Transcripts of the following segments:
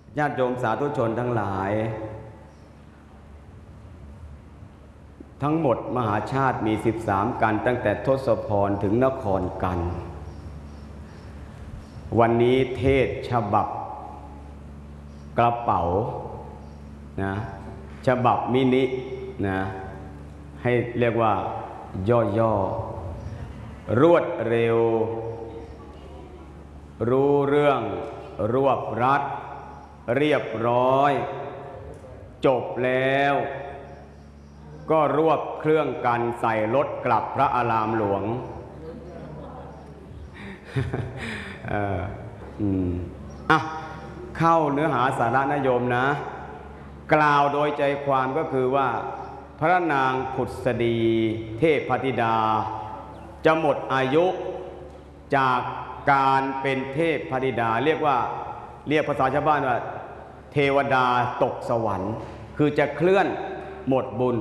ญาติโยมสาธุชนทั้งหลายทั้งหมดมหาชาติมี13กันตั้งแต่ทศพรถึงนครกันวันนี้เทศฉบับกระเป๋านะฉบับมินินะให้เรียกว่าย่อๆรวดเร็วรู้เรื่องรวบรัดเรียบร้อยจบแล้วก็รวบเครื่องกันใส่รถกลับพระอารามหลวงเข้าเนื้อหาสาระนะโยมนะกล่าวโดยใจความก็คือว่าพระนางผุดสดีเทพธิดาจะหมดอายุจากการเป็นเทพธิดาเรียกภาษาชาวบ้านว่าเทวดาตกสวรรค์คือจะเคลื่อนหมดบุญ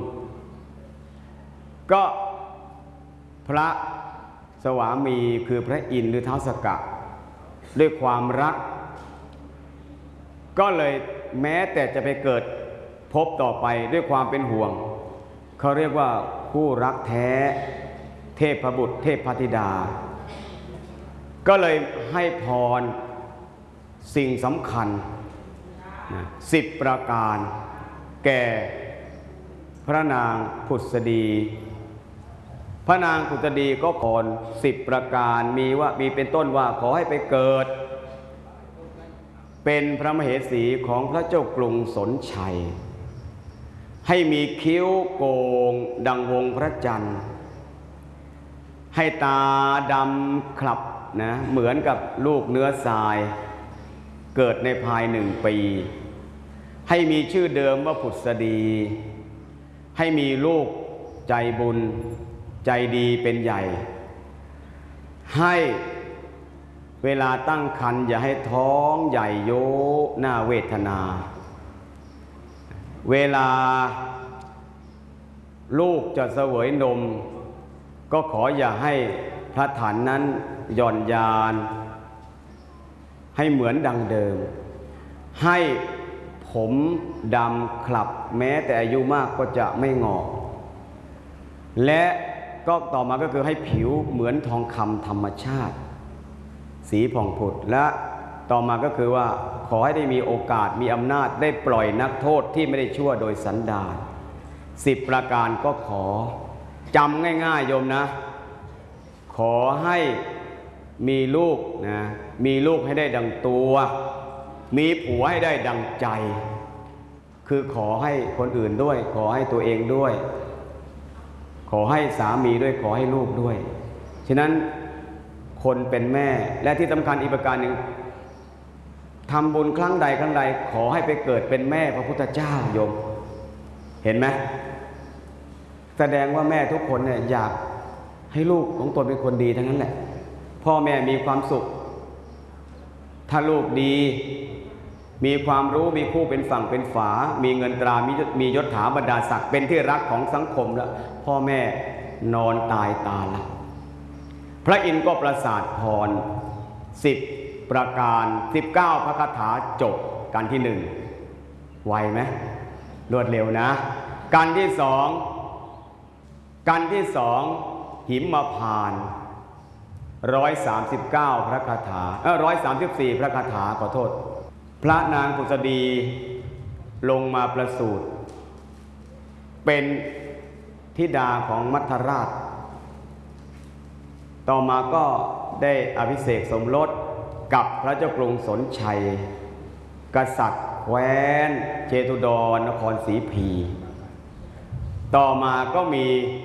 ก็พระสวามีคือพระอินทร์หรือท้าวสกะด้วยความรักก็เลยแม้แต่จะไปเกิดพบต่อไปด้วยความเป็นห่วงเขาเรียกว่าคู่รักแท้เทพบุตรเทพธิดาก็เลยให้พรสิ่งสำคัญ10 ประการแก่พระนางผุดสดีพระนางผุดสดีก็ขอ10 ประการมีเป็นต้นว่าขอให้ไปเกิดเป็นพระมเหสีของพระเจ้ากรุงสนชัยให้มีคิ้วโก่งดังวงพระจันทร์ให้ตาดำคลับนะเหมือนกับลูกเนื้อทรายเกิดในภาย1 ปีให้มีชื่อเดิมว่าผุดสดีให้มีลูกใจบุญใจดีเป็นใหญ่ให้เวลาตั้งครรภ์อย่าให้ท้องใหญ่โยน่าเวทนาเวลาลูกจะเสวยนมก็ขออย่าให้พระฐานนั้นหย่อนยานให้เหมือนดังเดิมให้ผมดำคลับแม้แต่อายุมากก็จะไม่งอกและก็ต่อมาก็คือให้ผิวเหมือนทองคำธรรมชาติสีผ่องผุดและต่อมาก็คือว่าขอให้ได้มีโอกาสมีอำนาจได้ปล่อยนักโทษที่ไม่ได้ชั่วโดยสันดาน10 ประการก็ขอจำง่ายๆโยมนะขอให้มีลูกนะมีลูกให้ได้ดังตัวมีผัวให้ได้ดังใจคือขอให้คนอื่นด้วยขอให้ตัวเองด้วยขอให้สามีด้วยขอให้ลูกด้วยฉะนั้นคนเป็นแม่และที่สำคัญอีกประการหนึ่งทำบุญครั้งใดครั้งใดขอให้ไปเกิดเป็นแม่พระพุทธเจ้าโยมเห็นไหมแสดงว่าแม่ทุกคนเนี่ยอยากให้ลูกของตนเป็นคนดีทั้งนั้นแหละพ่อแม่มีความสุขถ้าลูกดีมีความรู้มีคู่เป็นฝั่งเป็นฝามีเงินตรามียศถาบรรดาศักดิ์เป็นที่รักของสังคมแล้วพ่อแม่นอนตายตาลับพระอินทร์ก็ประสาทพร10 ประการ19 พระคาถาจบกันที่1ไวไหมรวดเร็วนะกันที่2หิมพานต์139 พระคาถา134 พระคาถาขอโทษพระนางผุดสดีลงมาประสูติเป็นธิดาของมัทราชต่อมาก็ได้อภิเษกสมรสกับพระเจ้ากรุงสนชัยกษัตริย์แคว้นเชตุดรนครศรีพีต่อมาก็มี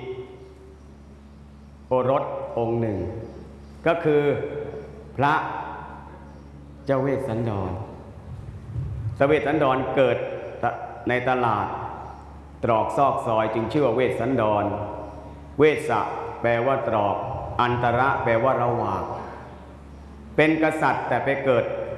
โอรสองค์หนึ่งก็คือพระเจ้าเวสสันดรเวสสันดรเกิดในตลาดตรอกซอกซอยจึงชื่อว่าเวสสันดรเวสะแปลว่าตรอกอันตระแปลว่าระหว่างเป็นกษัตริย์แต่ไปเกิด